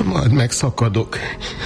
Majd megszakadok.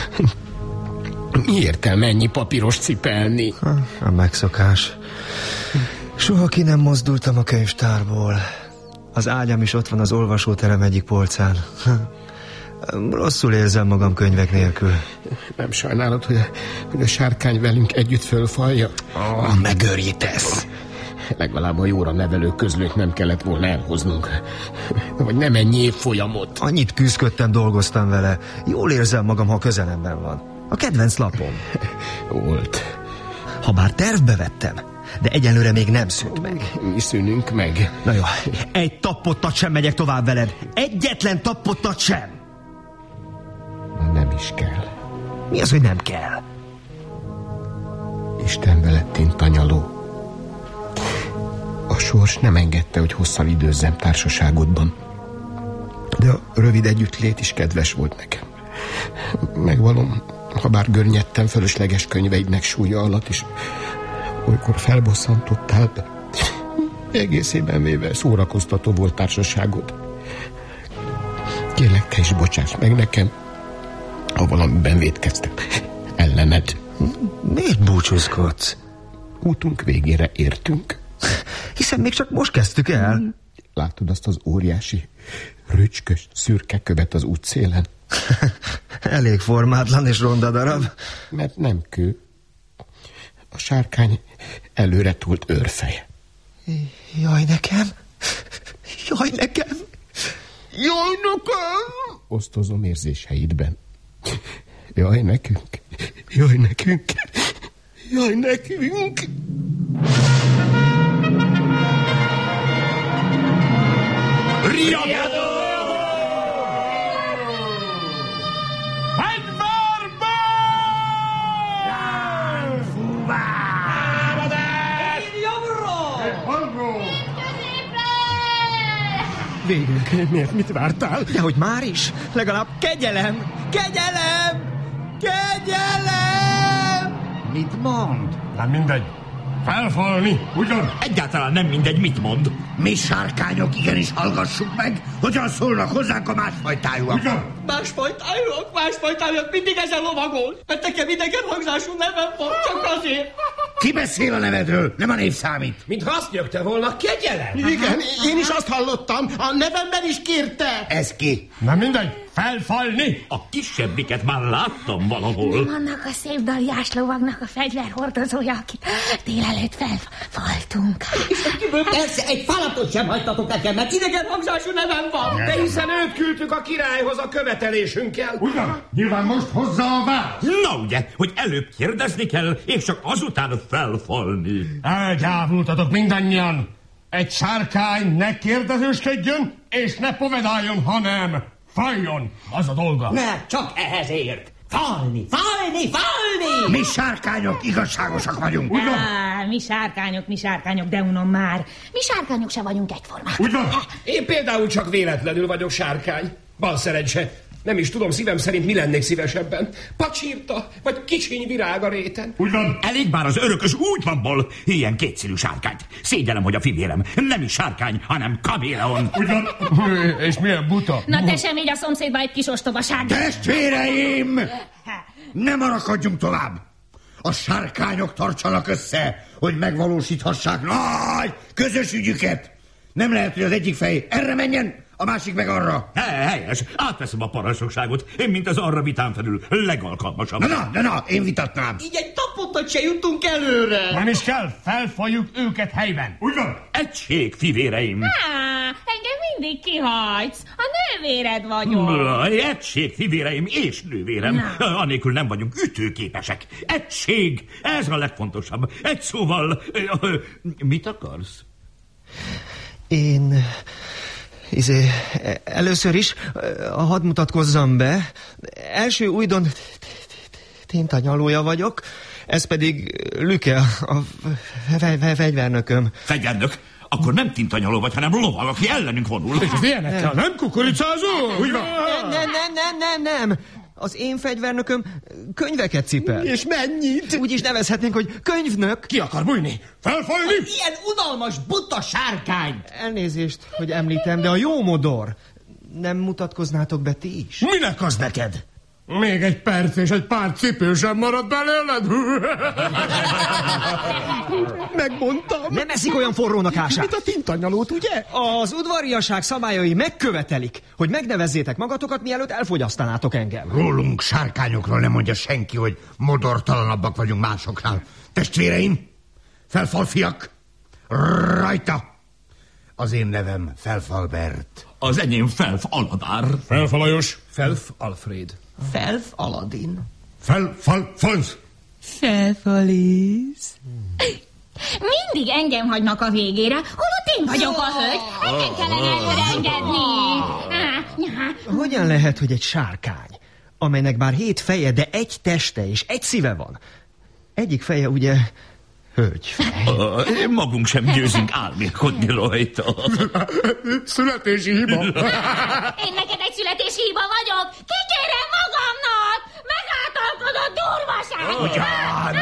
Mi értelme ennyi papíros cipelni? A megszokás. Soha ki nem mozdultam a könyvtárból. Az ágyam is ott van az olvasóterem egyik polcán. Rosszul érzem magam könyvek nélkül. Nem sajnálod, hogy a sárkány velünk együtt fölfalja? Megőrítesz. Legalább a jóra nevelő közlőt nem kellett volna elhoznunk. Vagy nem ennyi évfolyamot. Annyit küzdködtem, dolgoztam vele. Jól érzem magam, ha közelemben van. A kedvenc lapom. Volt. Habár tervbe vettem, de egyelőre még nem szűnt meg. Mi szűnünk meg? Na jó, egy tappottat sem megyek tovább veled. Egyetlen tappottat sem. Nem is kell. Mi az, hogy nem kell? Isten veled, tintanyaló. A sors nem engedte, hogy hosszan időzzem társaságodban. De a rövid együttlét is kedves volt nekem. Megvalom, ha bár görnyedtem fölösleges könyveidnek súlya alatt is, olykor felbosszantottál, de egészében véve szórakoztató volt társaságod. Kérlek, te is bocsáss meg nekem, ha valamiben vétkeztem ellened. Miért búcsúzkodsz? Útunk végére értünk. Hiszen még csak most kezdtük el. Látod azt az óriási, rücskös, szürke követ az útszélen? Elég formátlan és ronda darab. Mert nem kő. A sárkány előre tolt őrfeje. Jaj, nekem! Jaj, nekem! Jaj, nekem! Osztozom érzéseidben. Jaj, nekünk! Jaj, nekünk! Jaj, nekünk! Riadó! Fegyverbe! Fúvá! Támadás! Jobbra! Végünk, miért? Mit vártál? Dehogy már is. Legalább kegyelem! Kegyelem! Kegyelem! Mit mond? Nem mindegy. Felfalni, ugyan? Egyáltalán nem mindegy, mit mond. Mi sárkányok igenis hallgassuk meg, hogyan szólnak hozzánk a másfajtájúak. Ugyan? Másfajtájúak, mindig ezen lovagol. Mert nekem idegen hangzású nevem van, csak azért. Ki beszél a nevedről? Nem a név számít. Mintha azt nyögte volna, kegyelem. Igen, én is azt hallottam. A nevemben is kérte. Ez ki? Nem mindegy. Felfalni. A kisebbiket már láttam valahol. Nem annak a szép daliás lovagnak a fegyverhordozója, akit délelőtt felfaltunk. Persze, egy falatot sem hagytatok nekem, mert idegen hangzású nevem van. De hiszen őt küldtük a királyhoz a követelésünkkel. Ugyan? Nyilván most hozza a választ. Na ugye, hogy előbb kérdezni kell, és csak azután felfalni. Elgyávultatok mindannyian. Egy sárkány ne kérdezősködjön, és ne povedáljon, hanem fajjon. Az a dolga. Ne, csak ehhez ért. Falni! Mi sárkányok igazságosak vagyunk. Mi sárkányok, de unom már. Mi sárkányok se vagyunk egyformák. Ugyan? Én például csak véletlenül vagyok sárkány. Bal szerencse. Nem is tudom szívem szerint mi lennék szívesebben. Pacsirta, vagy kicsiny virág a réten. Ugyan? Elég már az örökös útvanból, ilyen kétszínű sárkányt. Szégyellem, hogy a fivérem nem is sárkány, hanem kaméleon. Ugyan? És milyen buta? Na te sem így a szomszédba egy kis ostobaság. Testvéreim! Nem maradjunk tovább. A sárkányok tartsanak össze, hogy megvalósíthassák nagy közös ügyüket. Nem lehet, hogy az egyik fej erre menjen, a másik meg arra. Helyes, átveszem a parancsnokságot. Én, mint az arra vitán felül legalkalmasabb. Na, én vitatnám. Így egy tapottat se jutunk előre. Nem is kell, felfaljuk őket helyben. Ugyan? Egység, fivéreim. Engem mindig kihagysz. A nővéred vagyok. Egység, fivéreim és nővérem. Anélkül nem vagyunk ütőképesek. Egység, ez a legfontosabb. Egy szóval, mit akarsz? Én... először is hadd mutatkozzam be. Első újdon tintanyalója vagyok, ez pedig Lüke, a fegyvernököm. Fegyvernök? Akkor nem tintanyaló vagy, hanem lovag, aki ellenünk vonul. És ilyenekkel nem kukoricázó? Úgy van? Nem. Az én fegyvernököm könyveket cipel. És mennyit? Úgy is nevezhetnénk, hogy könyvnök. Ki akar bújni? Felfalni? Ilyen unalmas, buta sárkány. Elnézést, hogy említem, de a jó modor. Nem mutatkoznátok be ti is? Minek az neked? Még egy perc és egy pár cipő sem marad belőled? Megmondtam. Nem eszik olyan forrónak ását. Mint a tintanyalót, ugye? Az udvariasság szabályai megkövetelik, hogy megnevezzétek magatokat, mielőtt elfogyasztanátok engem. Rólunk, sárkányokról nem mondja senki, hogy modortalanabbak vagyunk másoknál. Testvéreim, felfalfiak, rajta! Az én nevem Felfalbert. Az enyém Felf Aladár. Felfalajos. Felf Alfred. Felf Aladin. Felfalfalz. Felfalisz. Mindig engem hagynak a végére, holott én vagyok a hölgy. Engem kellene előre engedni. Hogyan lehet, hogy egy sárkány, amelynek bár 7 feje, de egy teste és egy szíve van? Egyik feje ugye hölgyfej. Magunk sem győzünk álmélkodni rajta. Születési hiba. Én neked egy születési hiba vagyok. Kikérem magamnak. Megáltalkodott durvaság. Ugyan!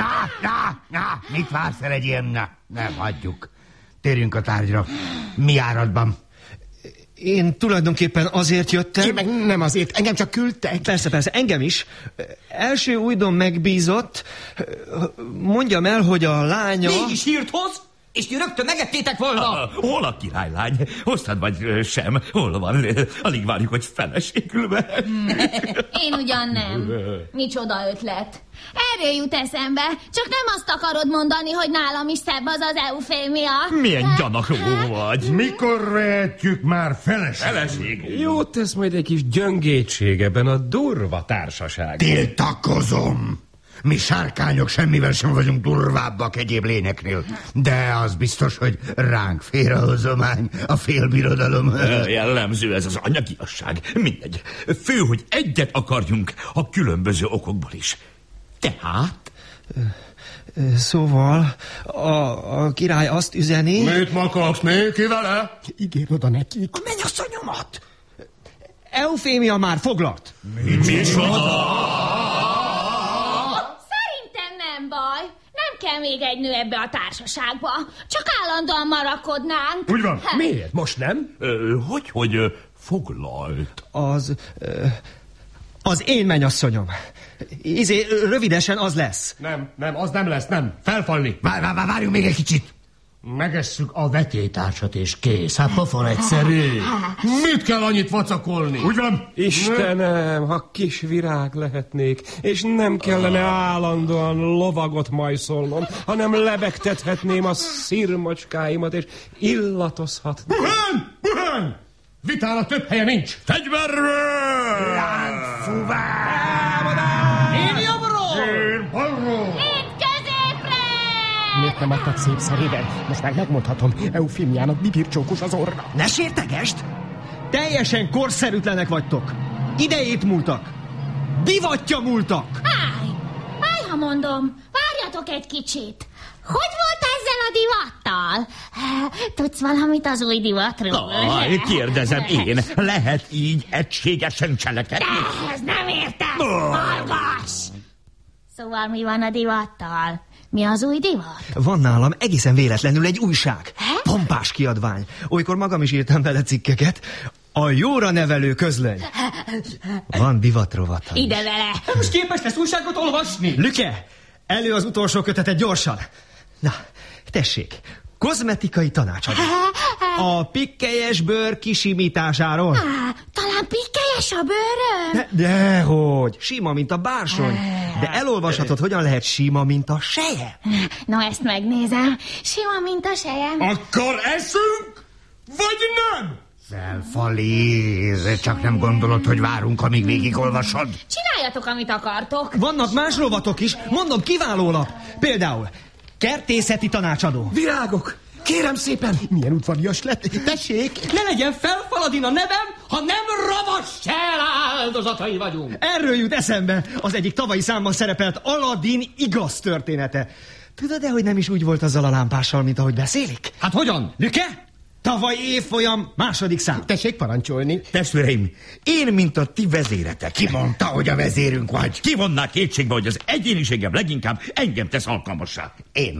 Na, mit vársz el egy ilyen? Nem hagyjuk. Térjünk a tárgyra. Mi áradban? Én tulajdonképpen azért jöttem... Én meg nem azért, engem csak küldtek. Persze, engem is. Első újdon megbízott. Mondjam el, hogy a lánya... Mégis hírt hoz, és ti rögtön megettétek volna. Hol a királylány? Hoztad vagy sem? Hol van? Alig várjuk, hogy feleségül mehet. Én ugyan nem. Micsoda ötlet. Erről jut eszembe. Csak nem azt akarod mondani, hogy nálam is szebb az az Eufémia. Milyen gyanakó vagy. Mikor vehetjük már Feleség. Jót tesz majd egy kis gyöngétség ebben a durva társaság. Tiltakozom! Mi sárkányok semmivel sem vagyunk durvábbak egyéb lényeknél. De az biztos, hogy ránk fér a hozomány, a félbirodalom. Jellemző ez az anyagiasság. Mindegy. Fő, hogy egyet akarjunk a különböző okokból is. Tehát? Szóval a király azt üzeni... Mit makarsz még ki vele? Ígér oda neki. A mennyasszonyomat! Eufémia már foglalt. Szerintem nem baj. Nem kell még egy nő ebbe a társaságba. Csak állandóan marakodnánk. Úgy van. Miért? Most nem? Hogy foglalt? Az én mennyasszonyom. Rövidesen az lesz. Nem, az nem lesz, nem. Felfalni. Várjunk még egy kicsit. Megesszük a vetélytársat és kész. Hát pofon egyszerű. Mit kell annyit vacakolni? Úgy van? Istenem, ha kis virág lehetnék, és nem kellene állandóan lovagot majszolnom, hanem lebegtethetném a szirmacskáimat, és illatozhatnám. Buhán! Vitára több helye nincs. Fegyverre! Láncfúvár! Én jobbról! Én balról! Itt középre! Miért nem adtad szép szerében? Most már megmondhatom, Eufémiának bibircsókos az orra. Ne sértegest! Teljesen korszerűtlenek vagytok. Idejét múltak. Divatja múltak. Állj, ha mondom. Várjatok egy kicsit. Hogy volt ezzel a divattal? Tudsz valamit az új divatról? Kérdezem én, lehet így egységesen cselekedni? Ez nem értem. Hallgass! Szóval mi van a divattal? Mi az új divat? Van nálam egészen véletlenül egy újság. Pompás kiadvány. Olykor magam is írtam vele cikkeket. A jóra nevelő közlöny. Van divatrovata. Ide vele. Most képes lesz újságot olvasni? Lüke, elő az utolsó kötetet gyorsan. Na, tessék. Kozmetikai tanácsadó. A pikkelyes bőr kisimításáról. Talán pikkelyes a bőröm? Dehogy, sima, mint a bársony. De elolvashatod, hogyan lehet sima, mint a seje. No, ezt megnézem. Sima, mint a sejem. Akkor eszünk, vagy nem? Felfalíz, csak nem gondolod, hogy várunk, amíg végigolvasod? Csináljatok, amit akartok. Vannak más rovatok is, mondom, kiváló lap. Például kertészeti tanácsadó. Virágok! Kérem szépen! Milyen udvarias lett? Tessék! Ne legyen Felfaladin a nevem, ha nem Ravascsel áldozatai vagyunk! Erről jut eszembe az egyik tavalyi számban szerepelt Aladin igaz története. Tudod-e, hogy nem is úgy volt azzal a lámpással, mint ahogy beszélik? Hát hogyan? Lüke? Tavaly évfolyam, második szám. Tessék parancsolni. Testvéreim, én, mint a ti vezéretek. Ki mondta, hogy a vezérünk vagy? Ki vonná kétségbe, hogy az egyéniségem leginkább engem tesz alkalmassá? Én.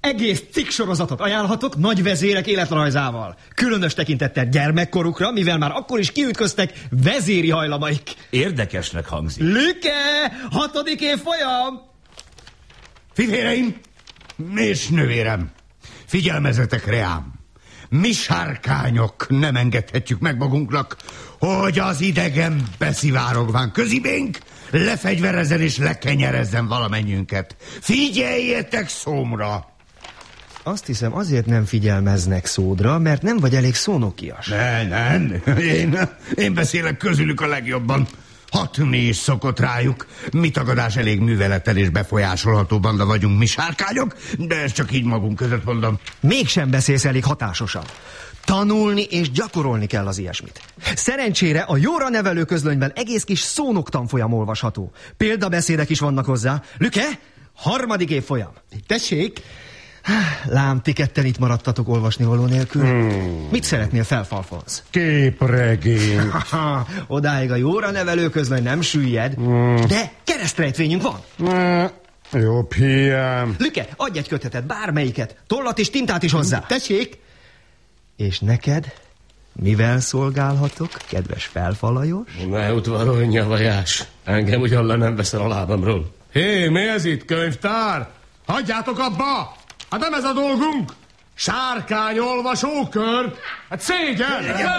Egész cikksorozatot ajánlhatok nagy vezérek életrajzával. Különös tekintettel gyermekkorukra, mivel már akkor is kiütköztek vezéri hajlamaik. Érdekesnek hangzik. Lüke! 6. évfolyam! Fivéreim és nővérem, figyelmezetek reám! Mi sárkányok nem engedhetjük meg magunknak, hogy az idegen beszivárogván közibénk lefegyverezzen és lekenyerezzen valamennyünket. Figyeljetek szómra! Azt hiszem, azért nem figyelmeznek szódra, mert nem vagy elég szónokias. Nem. Én beszélek közülük a legjobban. Hatni is szokott rájuk. Mi tagadás elég művelettel és befolyásolható banda vagyunk mi sárkányok, de ezt csak így magunk között mondom. Mégsem beszélsz elég hatásosan. Tanulni és gyakorolni kell az ilyesmit. Szerencsére a jóra nevelő közlönyben egész kis szónoktanfolyam olvasható. Példabeszédek is vannak hozzá. Lüke, 3. évfolyam. Tessék! Lám, ti ketten itt maradtatok olvasnivaló nélkül. Mit szeretnél, Felfalfonsz? Képregény. Odáig a jóra nevelő közlöny nem süllyed, de keresztrejtvényünk van. Jobb hiám. Lüke, adj egy kötetet, bármelyiket, tollat és tintát is hozzá. Tessék! És neked mivel szolgálhatok, kedves Felfalajos? Ne udvarolj, nyavajás. Engem ugyan le nem veszel a lábamról. Hé, mi ez itt, könyvtár? Hagyjátok abba! Hát nem ez a dolgunk! Sárkány olvasókör! Hát szégyen!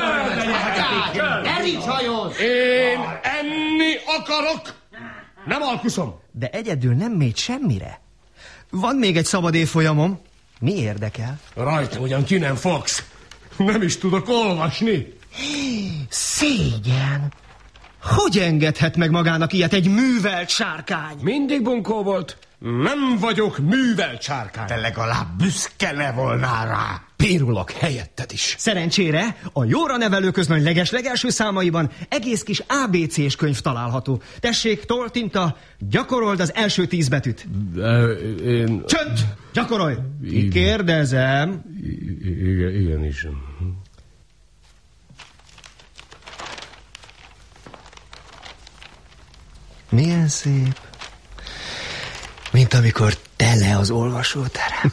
Én enni akarok! Nem alkuszom! De egyedül nem mégy semmire. Van még egy szabad évfolyamom. Mi érdekel? Rajta ugyan ki nem fogsz. Nem is tudok olvasni. Szégyen! Hogy engedhet meg magának ilyet egy művelt sárkány? Mindig bunkó volt. Nem vagyok művelt sárkány. De legalább büszke ne volnál rá. Pirulok helyetted is. Szerencsére a jóra nevelő közlöny leges-legelső számaiban egész kis ABC-s könyv található. Tessék, toltinta, gyakorold az első 10 betűt. Én... Csönd! Gyakorolj! Kérdezem. Igen is. Milyen szép. Mint amikor tele az olvasóterem.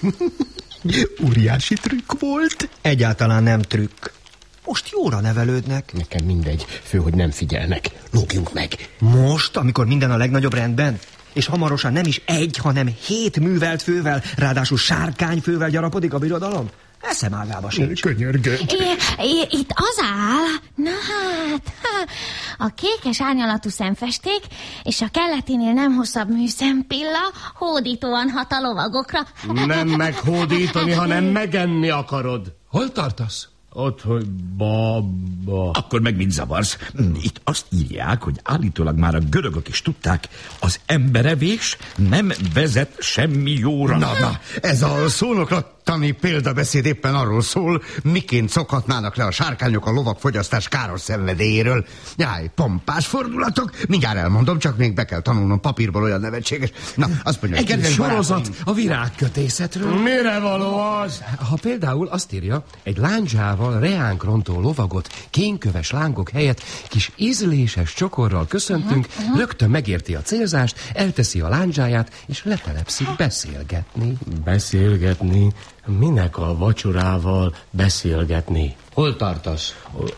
Óriási trükk volt. Egyáltalán nem trükk. Most jóra nevelődnek. Nekem mindegy, fő, hogy nem figyelnek. Lógjunk meg. Most, amikor minden a legnagyobb rendben? És hamarosan nem is 1, hanem 7 művelt fővel, ráadásul sárkányfővel gyarapodik a birodalom? Eszem ágába sincs. Könyörgött. Itt az áll. Na hát, a kékes árnyalatú szemfesték és a kelletinél nem hosszabb műszempilla hódítóan hat a lovagokra. Nem meghódítani, hanem megenni akarod. Hol tartasz? Ott, hogy baba. Akkor meg mind zavarsz. Itt azt írják, hogy állítólag már a görögök is tudták, az emberevés nem vezet semmi jóra. Na, ez a szónoklattani példabeszéd éppen arról szól, miként szokhatnának le a sárkányok a lovak fogyasztás káros szenvedélyéről. Jaj, pompás fordulatok, mindjárt elmondom, csak még be kell tanulnom papírból olyan nevetséges. Na, azt mondja, egy kedves sorozat barátaim. a virágkötészetről. Mire való az? Ha például azt írja, egy lándzsával reánk rontó lovagot kénköves lángok helyett kis ízléses csokorral köszöntünk, rögtön megérti a célzást, elteszi a lándzsáját, és letelepszik beszélgetni. Beszélgetni? Minek a vacsorával beszélgetni? Hol tartasz?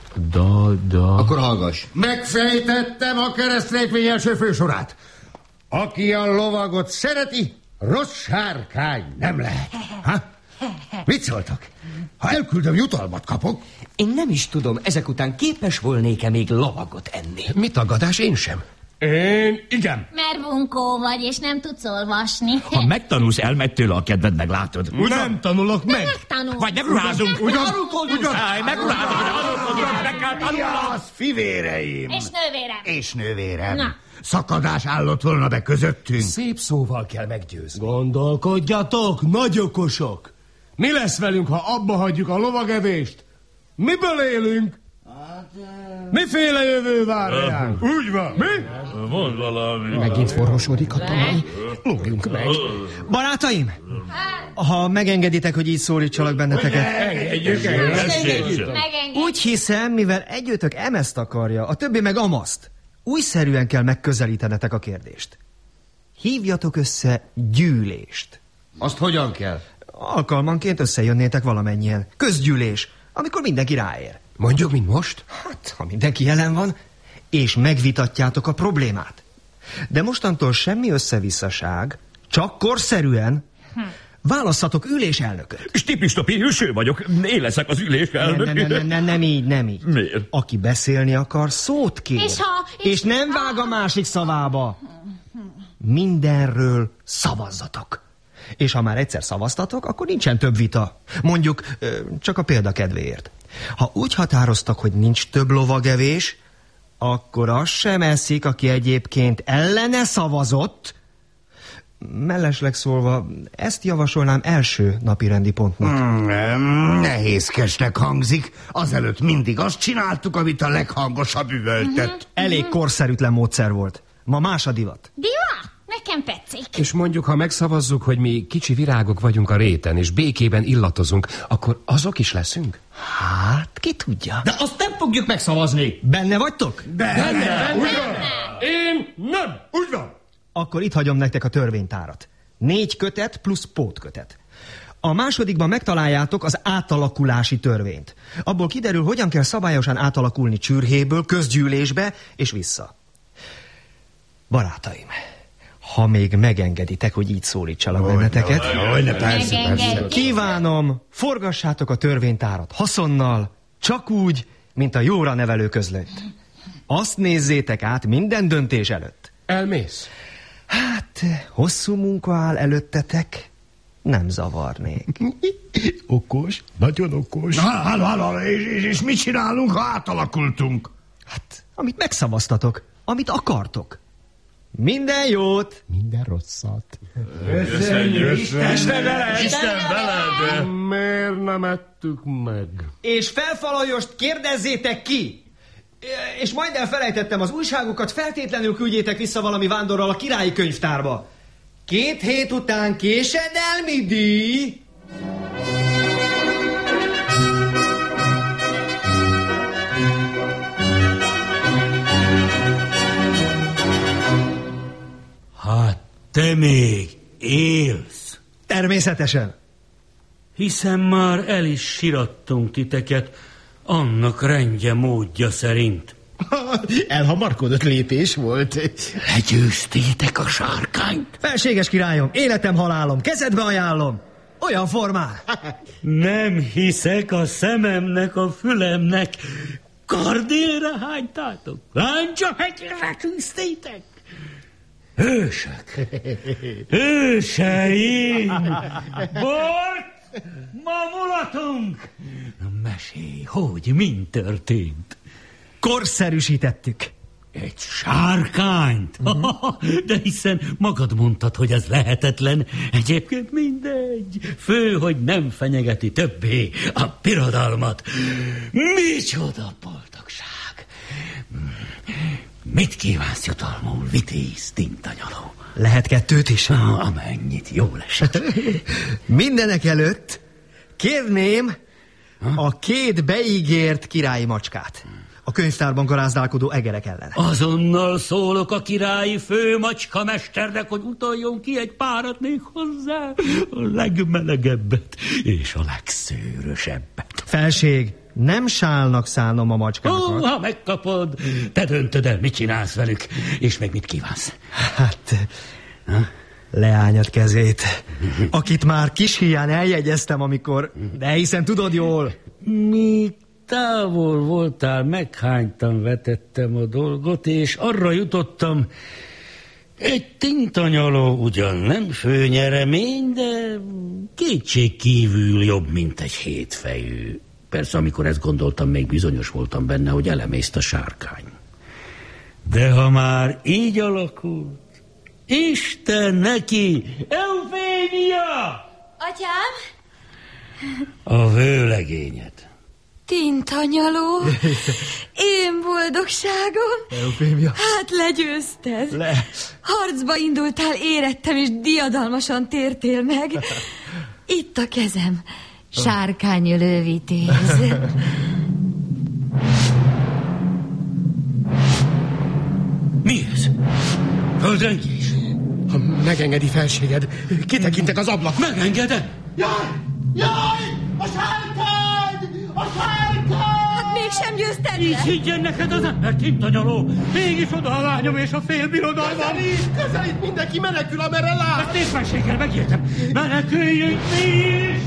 Akkor hallgass. Megfejtettem a keresztrejtvény első fősorát. Aki a lovagot szereti, rossz sárkány nem lehet. Mit szóltak? Ha elküldöm, jutalmat kapok. Én nem is tudom, ezek után képes volnék-e még lovagot enni. Mi tagadás? Én sem. Én igen. Mert bunkó vagy, és nem tudsz olvasni. Ha megtanulsz, elmegy tőle a kedved, meglátod. Nem tanulok meg. Megtanul. Vagy megruházunk. Ugyan. Megruházunk, meg kell tanulnom. Az, fivéreim. És nővérem. És nővérem. Na. Szakadás állott volna be közöttünk. Szép szóval kell meggyőzni. Gondolkodjatok, nagy okosok. Mi lesz velünk, ha abba hagyjuk a lovagevést? Miből élünk? Miféle jövő vár ránk? Úgy van. Mi? Van valami. Megint forrosodik a talaj. Lógjunk meg. Barátaim! Ha megengeditek, hogy így szólítsalak benneteket. Megengedjük. Úgy hiszem, mivel egyőtök emezt akarja, a többi meg amaszt. Újszerűen kell megközelítenetek a kérdést. Hívjatok össze gyűlést. Azt hogyan kell? Alkalmanként összejönnétek valamennyien. Közgyűlés, amikor mindenki ráér. Mondjuk, mint most? Hát, ha mindenki jelen van, és megvitatjátok a problémát. De mostantól semmi összevisszaság, csak korszerűen válasszatok üléselnököt. Stipi-stopi, hőső vagyok. Én leszek az üléselnök. Nem így. Miért? Aki beszélni akar, szót kér. És nem vág a másik szavába. Mindenről szavazzatok. És ha már egyszer szavaztatok, akkor nincsen több vita. Mondjuk, csak a példa kedvéért. Ha úgy határoztak, hogy nincs több lovagevés, akkor az sem eszik, aki egyébként ellene szavazott. Mellesleg szólva, ezt javasolnám első napirendi pontnak. Nehézkesnek hangzik. Azelőtt mindig azt csináltuk, amit a leghangosabb üvöltött. Elég korszerűtlen módszer volt. Ma más a divat. Divat? Nekem tetszik. És mondjuk, ha megszavazzuk, hogy mi kicsi virágok vagyunk a réten, és békében illatozunk, akkor azok is leszünk? Hát, ki tudja? De azt nem fogjuk megszavazni. Benne vagytok? Benne. Én nem. Úgy van. Akkor itt hagyom nektek a törvénytárat. 4 kötet plusz pótkötet. A másodikban megtaláljátok az átalakulási törvényt. Abból kiderül, hogyan kell szabályosan átalakulni csürhéből, közgyűlésbe és vissza. Barátaim, ha még megengeditek, hogy így szólítsalak benneteket, Persze. kívánom, forgassátok a törvénytárat haszonnal, csak úgy, mint a jóra nevelő közlönyt. Azt nézzétek át minden döntés előtt. Elmész? Hát, hosszú munka áll előttetek, nem zavarnék. Okos, nagyon okos. Halló, és mit csinálunk, ha átalakultunk? Hát, amit megszavaztatok, amit akartok. Minden jót! Minden rosszat. Isten veled! Miért nem ettük meg? És Felfalajost kérdezzétek ki! És majd elfelejtettem, az újságokat feltétlenül küldjétek vissza valami vándorral a királyi könyvtárba. 2 hét után késedelmi díj! Hát te még élsz. Természetesen. Hiszen már el is sirattunk titeket annak rendje módja szerint. Elhamarkodott lépés volt. Legyőztétek a sárkányt? Felséges királyom, életem, halálom, kezedbe ajánlom. Olyan formán. Nem hiszek a szememnek, a fülemnek. Kardélre hánytátok? Láncsahegyre tűztétek? Hősök! Hőseim! Bort! Ma mulatunk! Mesélj, hogy mind történt? Korszerűsítettük. Egy sárkányt? De hiszen magad mondtad, hogy ez lehetetlen. Egyébként mindegy. Fő, hogy nem fenyegeti többé a birodalmat. Micsoda boldogság! Mit kívánsz jutalmul, vitéz tintanyaló? Lehet 2 is? Amennyit jól esik. Mindenek előtt kérném a 2 beígért királyi macskát. A könyvtárban garázdálkodó egerek ellen. Azonnal szólok a királyi főmacska mesternek, hogy utaljon ki egy párat még hozzá. A legmelegebbet és a legszőrösebbet. Felség, nem sálnak szálnom a macskákat. Ha megkapod, te döntöd el, mit csinálsz velük, és meg mit kívánsz. Hát, leányad kezét, akit már kis híján eljegyeztem, amikor... De hiszen tudod jól. Míg távol voltál, meghánytan vetettem a dolgot, és arra jutottam, egy tintanyaló ugyan nem főnyeremény, de kétségkívül jobb, mint egy 7 fejű. Persze, amikor ezt gondoltam, még bizonyos voltam benne, hogy elemészt a sárkány. De ha már így alakult, Isten neki, Eufémia! Atyám? A vőlegényed. Tintanyaló, én boldogságom. Eufémia. Hát legyőzted. Harcba indultál, érettem, és diadalmasan tértél meg. Itt a kezem, sárkányölő vitéz. Mi ez? Földrengés? Ha megengedi felséged, kitekintek az ablak. Megengedem? Jaj! A sárkány! A sárkány! Hát mégsem győzted Így le. higgyen neked az ember, tintanyaló. Mégis oda a lányom és a félbirodalmam. Közelít, mindenki menekül, amerre lát! Ezt éppenséggel megértem. Meneküljünk mi is!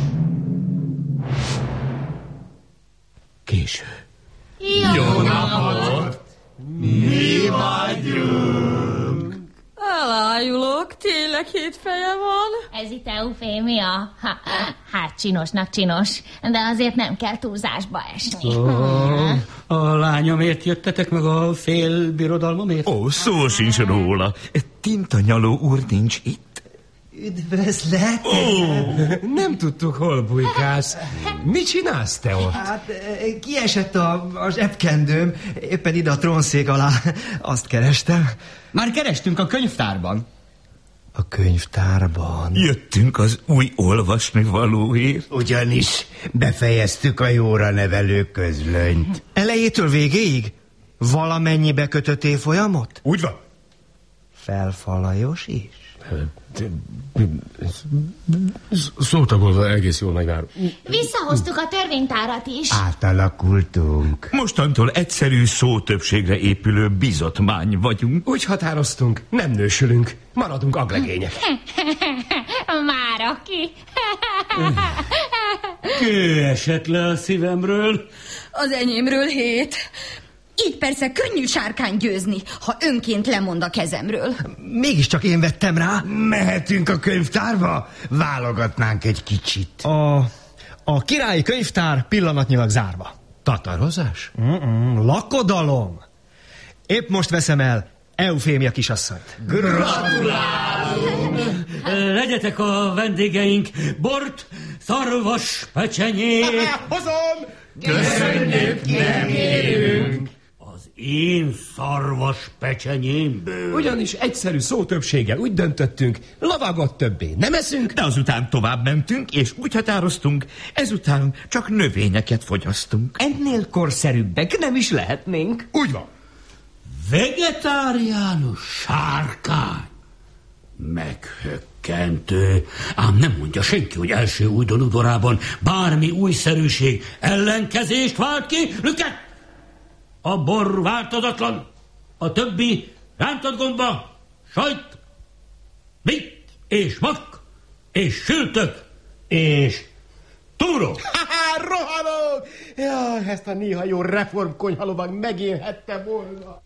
Késő. Jó napot! Mi vagyunk! Elájulok, tényleg 7 feje van. Ez itt Eufémia. Hát csinosnak csinos, de azért nem kell túlzásba esni. A lányomért jöttetek meg a félbirodalmamért? Ó, szó sincs róla. Tintanyaló úr nincs itt. Üdvözlet! Nem tudtuk, hol bujkálsz. Mit csinálsz te ott? Hát kiesett a zsebkendőm, éppen ide a trónszék alá. Azt kerestem. Már kerestünk a könyvtárban. A könyvtárban? Jöttünk az új olvasni valóért. Ugyanis befejeztük a jóra nevelő közlönyt. Elejétől végéig? Valamennyi bekötött évfolyamot? Úgy van. Felfalajos is? Szótagolva egész jól megvár. Visszahoztuk a törvénytárat is. Átalakultunk. Mostantól egyszerű szótöbbségre épülő bizottmány vagyunk. Úgy határoztunk, nem nősülünk, maradunk aglegények. Már aki. Kő esett le a szívemről. Az enyémről 7. Így persze könnyű sárkány győzni, ha önként lemond a kezemről. Mégiscsak én vettem rá. Mehetünk a könyvtárba? Válogatnánk egy kicsit. A királyi könyvtár pillanatnyilag zárva. Tatarozás? Lakodalom. Épp most veszem el Eufémia kisasszonyt. Legyetek a vendégeink bort, szarvas pecsenyét. Hozom! Köszönjük, nem érünk. Az én szarvas pecsenyémből. Ugyanis egyszerű szótöbbséggel úgy döntöttünk, lavagot többé nem eszünk. De azután tovább mentünk, és úgy határoztunk, ezután csak növényeket fogyasztunk. Ennél korszerűbbek nem is lehetnénk. Úgy van. Vegetáriánus sárkány. Meghökkentő. Ám nem mondja senki, hogy első újdon udvarában bármi újszerűség ellenkezést vált ki. Lüket! A bor változatlan, a többi rántott gomba, sajt, bit és mak, és sültök, és túró. Rohanok! Jaj, ezt a néha jó reformkonyhalovag megélhette volna.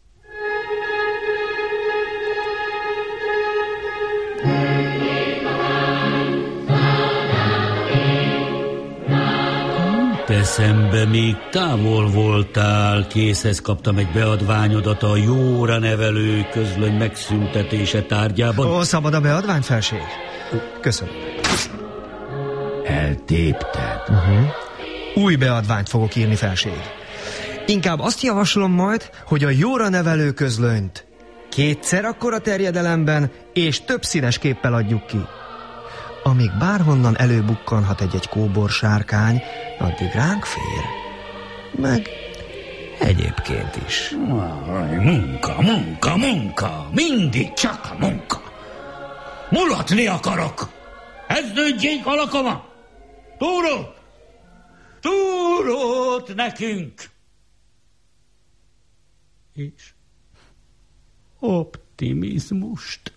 Eszembe, még távol voltál, készhez kaptam egy beadványodat a jóra nevelő közlöny megszüntetése tárgyában. Szabad a beadvány, felség? Köszönöm. Eltépted. Új beadványt fogok írni, felség. Inkább azt javaslom majd, hogy a jóra nevelő közlönyt 2-szer akkora terjedelemben és több színes képpel adjuk ki. Amíg bárhonnan előbukkanhat egy kóbor sárkány, addig ránk fér. Meg egyébként is. Munka, mindig csak a munka. Mulatni akarok. Kezdődjék a lakoma. Túrót nekünk. És optimizmust.